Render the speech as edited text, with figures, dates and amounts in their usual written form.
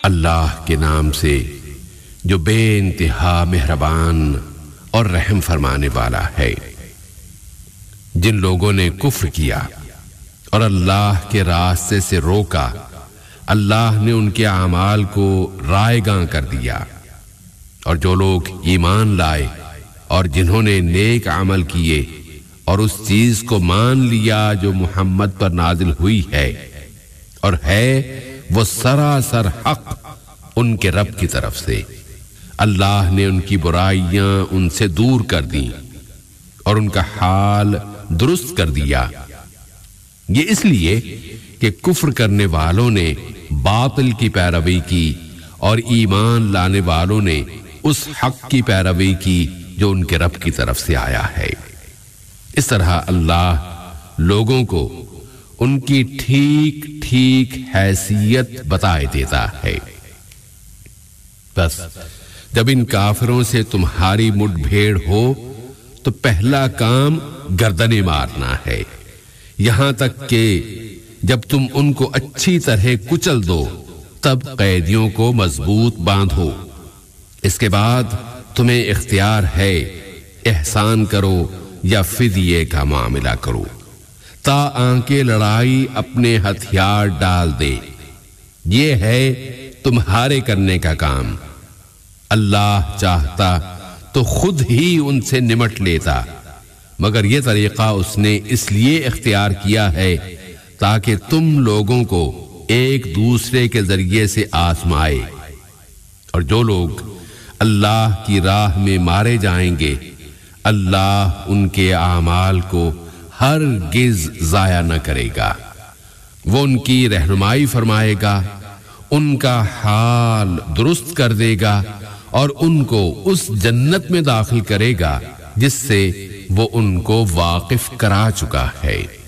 اللہ کے نام سے جو بے انتہا مہربان اور رحم فرمانے والا ہے۔ جن لوگوں نے کفر کیا اور اللہ کے راستے سے روکا، اللہ نے ان کے اعمال کو رائیگاں کر دیا، اور جو لوگ ایمان لائے اور جنہوں نے نیک عمل کیے اور اس چیز کو مان لیا جو محمد پر نازل ہوئی ہے، اور ہے وہ سراسر حق ان کے رب کی طرف سے، اللہ نے ان کی برائیاں ان سے دور کر دیں اور ان کا حال درست کر دیا۔ یہ اس لیے کہ کفر کرنے والوں نے باطل کی پیروی کی اور ایمان لانے والوں نے اس حق کی پیروی کی جو ان کے رب کی طرف سے آیا ہے۔ اس طرح اللہ لوگوں کو ان کی ٹھیک ٹھیک حیثیت بتائے دیتا ہے۔ بس جب ان کافروں سے تمہاری مٹ بھیڑ ہو تو پہلا کام گردنیں مارنا ہے، یہاں تک کہ جب تم ان کو اچھی طرح کچل دو تب قیدیوں کو مضبوط باندھو۔ اس کے بعد تمہیں اختیار ہے احسان کرو یا فدیے کا معاملہ کرو، تاکہ لڑائی اپنے ہتھیار ڈال دے۔ یہ ہے تمہارے کرنے کا کام۔ اللہ چاہتا تو خود ہی ان سے نمٹ لیتا، مگر یہ طریقہ اس نے اس لیے اختیار کیا ہے تاکہ تم لوگوں کو ایک دوسرے کے ذریعے سے آزمائے، اور جو لوگ اللہ کی راہ میں مارے جائیں گے اللہ ان کے اعمال کو ہرگز ضائع نہ کرے گا، وہ ان کی رہنمائی فرمائے گا، ان کا حال درست کر دے گا اور ان کو اس جنت میں داخل کرے گا جس سے وہ ان کو واقف کرا چکا ہے۔